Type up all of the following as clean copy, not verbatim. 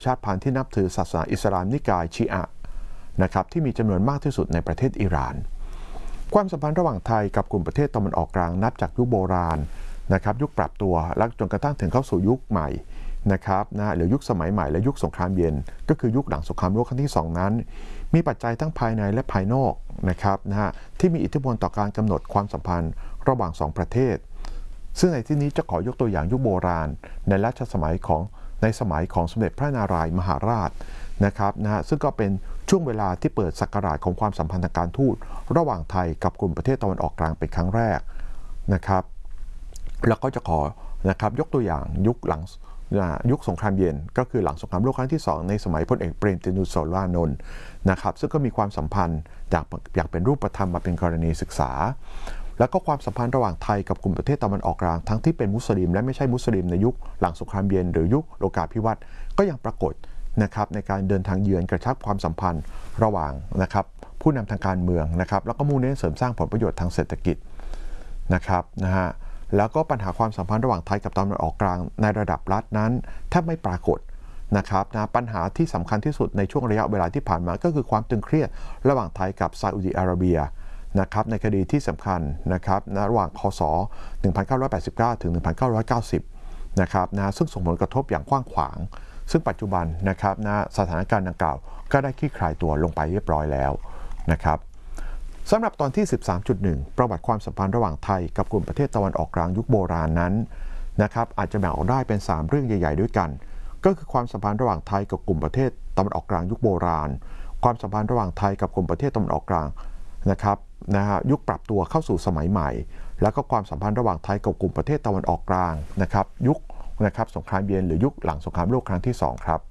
ชาติพันธุ์ที่นับถือศาสนาอิสลามนิกายชีอะห์นะครับที่มีจำนวนมากที่สุดในประเทศอิหร่านความสัมพันธ์ระหว่างไทยกับกลุ่มประเทศตะวันออกกลางนับจากยุคโบราณนะครับยุคปรับตัวและจนกระทั่งถึงเข้าสู่ยุคใหม่นะครับหรือยุคสมัยใหม่และยุคสงครามเย็นก็คือยุคหลังสงครามโลกครั้งที่2นั้นมีปัจจัยทั้งภายในและภายนอกนะครับที่มีอิทธิพลต่อการกำหนดความสัมพันธ์ระหว่าง2ประเทศซึ่งในที่นี้จะขอยกตัวอย่างยุคโบราณในรัชสมัยของสมเด็จพระนารายณ์มหาราชนะครับซึ่งก็เป็นช่วงเวลาที่เปิดศักราชของความสัมพันธ์ทางการทูตระหว่างไทยกับกลุ่มประเทศตะวันออกกลางเป็นครั้งแรกนะครับแล้วก็จะขอนะครับยกตัวอย่างยุคสงครามเย็นก็คือหลังสงครามโลกครั้งที่2ในสมัยพลเอกเปรมติณ สุรานนท์นะครับซึ่งก็มีความสัมพันธ์อย่างเป็นรูปธรรมมาเป็นกรณีศึกษาแล้วก็ความสัมพันธ์ระหว่างไทยกับกลุ่มประเทศตะวันออกกลางทั้งที่เป็นมุสลิมและไม่ใช่มุสลิมในยุคหลังสงครามเย็นหรือยุคโลกาภิวัตน์ก็ยังปรากฏนะครับในการเดินทางเยือนกระชับความสัมพันธ์ระหว่างนะครับผู้นำทางการเมืองนะครับแล้วก็มุ่งเน้นเสริมสร้างผลประโยชน์ทางเศรษฐกิจนะครับแล้วก็ปัญหาความสัมพันธ์ระหว่างไทยกับตะวันออกกลางในระดับรัฐนั้นแทบไม่ปรากฏนะครับปัญหาที่สำคัญที่สุดในช่วงระยะเวลาที่ผ่านมาก็คือความตึงเครียดระหว่างไทยกับซาอุดิอาระเบียนะครับในคดีที่สำคัญนะครับระหว่างคศ1989ถึง1990นะครับซึ่งส่งผลกระทบอย่างกว้างขวางซึ่งปัจจุบันนะครับสถานการณ์ดังกล่าวก็ได้คลี่คลายตัวลงไปเรียบร้อยแล้วนะครับสำหรับตอนที่ 13.1 ประวัติความสัมพันธ์ระหว่างไทยกับกลุ่มประเทศตะวันออกกลางยุคโบราณนั้นนะครับอาจจะแบ่งออกได้เป็น3เรื่องใหญ่ๆด้วยกันก็คือความสัมพันธ์ระหว่างไทยกับกลุ่มประเทศตะวันออกกลางยุคโบราณความสัมพันธ์ระหว่างไทยกับกลุ่มประเทศตะวันออกกลางนะครับยุคปรับตัวเข้าสู่สมัยใหม่แล้วก็ความสัมพันธ์ระหว่างไทยกับกลุ่มประเทศตะวันออกกลางนะครับยุคนะครับสงครามเย็นหรือยุคหลังสงครามโลกครั้งที่2ครับ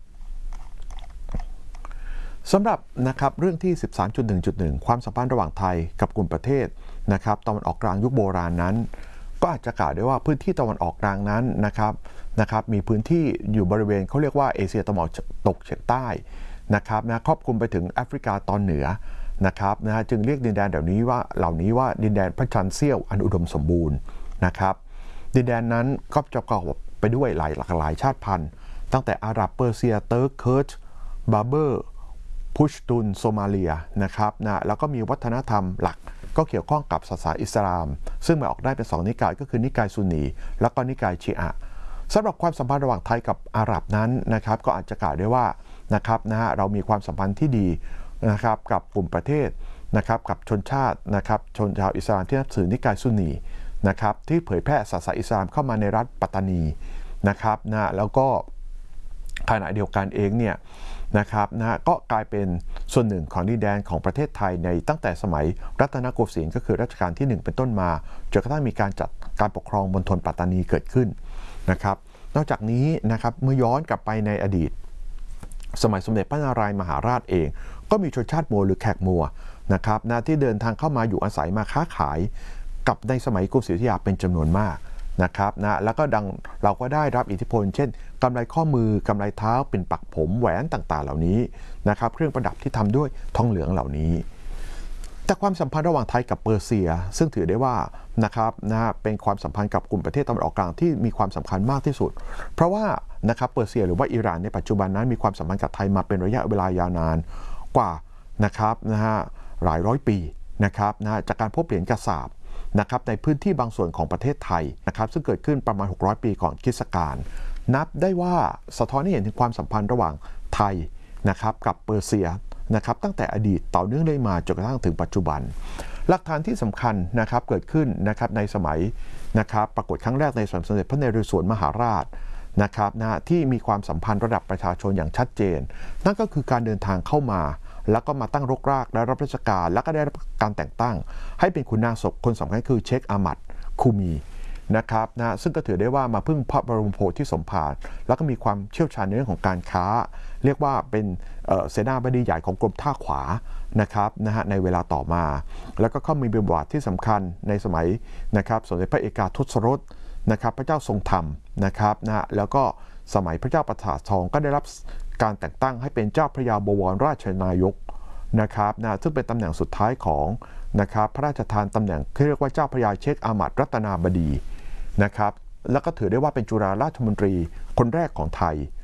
สำหรับนะครับเรื่องที่ 13.1.1 ความสัมพันธ์ระหว่างไทยกับกลุ่มประเทศนะครับตะวันออกกลางยุคโบราณนั้นก็อาจจะกล่าวได้ว่าพื้นที่ตะวันออกกลางนั้นนะครับมีพื้นที่อยู่บริเวณเขาเรียกว่าเอเชียตะวันตกเฉียงใต้นะครับครอบคลุมไปถึงแอฟริกาตอนเหนือนะครับจึงเรียกดินแดนเหล่านี้ว่าดินแดนพระจันทร์เสี้ยวอันอุดมสมบูรณ์นะครับดินแดนนั้นก็จะประกอบไปด้วยหลายชาติพันธุ์ตั้งแต่อาหรับเปอร์เซียเติร์กเคิร์ชบาร์เบอร์พุชตุนโซมาเลียนะครับแล้วก็มีวัฒนธรรมหลักก็เกี่ยวข้องกับศาสนาอิสลามซึ่งแบ่งออกได้เป็น2นิกายก็คือนิกายซุนนีแล้วก็นิกายชีอะห์สำหรับความสัมพันธ์ระหว่างไทยกับอาหรับนั้นนะครับก็อาจจะกล่าวได้ว่านะครับเรามีความสัมพันธ์ที่ดีนะครับกับกลุ่มประเทศนะครับกับชนชาตินะครับชนชาวอิสลามที่นับถือนิกายซุนนีนะครับที่เผยแพร่ศาสนาอิสลามเข้ามาในรัฐปัตตานีนะครับแล้วก็ขณะเดียวกันเองเนี่ยนะครับก็กลายเป็นส่วนหนึ่งของดินแดนของประเทศไทยในตั้งแต่สมัยรัตนโกสินทร์ก็คือรัชกาลที่1เป็นต้นมาจนกระทั่งมีการจัดการปกครองมณฑลปัตตานีเกิดขึ้นนะครับนอกจากนี้นะครับเมื่อย้อนกลับไปในอดีตสมัยสมเด็จพระนารายณ์มหาราชเองก็มีชนชาติมัวหรือแขกมัวนะครับที่เดินทางเข้ามาอยู่อาศัยมาค้าขายกับในสมัยกรุงศรีอยุธยาเป็นจำนวนมากนะครับแล้วก็เราก็ได้รับอิทธิพลเช่นกำไลข้อมือกำไลเท้าเป็นปักผมแหวนต่างๆเหล่านี้นะครับเครื่องประดับที่ทำด้วยทองเหลืองเหล่านี้แต่ความสัมพันธ์ระหว่างไทยกับเปอร์เซียซึ่งถือได้ว่านะครับเป็นความสัมพันธ์กับกลุ่มประเทศตะวันออกกลางที่มีความสำคัญมากที่สุดเพราะว่านะครับเปอร์เซียหรือว่าอิหร่านในปัจจุบันนั้นมีความสัมพันธ์กับไทยมาเป็นระยะเวลายาวนานกว่านะครับหลายร้อยปีนะครับจากการพบเหรียญกระสาบนะครับในพื้นที่บางส่วนของประเทศไทยนะครับซึ่งเกิดขึ้นประมาณ600ปีก่อนคริสตกาลนับได้ว่าสะท้อนให้เห็นถึงความสัมพันธ์ระหว่างไทยนะครับกับเปอร์เซียนะครับตั้งแต่อดีตต่อเนื่องเลยมาจนกระทั่งถึงปัจจุบันหลักฐานที่สำคัญนะครับเกิดขึ้นนะครับในสมัยนะครับปรากฏครั้งแรกในสมเด็จพระนเรศวรมหาราชนะครับที่มีความสัมพันธ์ระดับประชาชนอย่างชัดเจนนั่นก็คือการเดินทางเข้ามาแล้วก็มาตั้งรกรากและรับราชการแล้วก็ได้รับการแต่งตั้งให้เป็นขุนนางคนสำคัญคือเชคอามัดคูมีนะครับซึ่งก็ถือได้ว่ามาพึ่งพระบรมโพธิสมภารแล้วก็มีความเชี่ยวชาญในเรื่องของการค้าเรียกว่าเป็นเสนาบดีใหญ่ของกรมท่าขวานะครับในเวลาต่อมาแล้วก็เขามีบทบาทที่สำคัญในสมัยนะครับสมเด็จพระเอกาทศรถนะครับพระเจ้าทรงธรรมนะครับแล้วก็สมัยพระเจ้าประสาททองก็ได้รับการแต่งตั้งให้เป็นเจ้าพระยาบวรราชนายกนะครับซึ่งเป็นตำแหน่งสุดท้ายของนะครับพระราชทานตำแหน่งที่เรียกว่าเจ้าพระยาเชคอามัดรัตนาบดีนะครับแล้วก็ถือได้ว่าเป็นจุฬาราชมนตรีคนแรกของไทย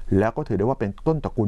แล้วก็ถือได้ว่าเป็นต้นตระกูล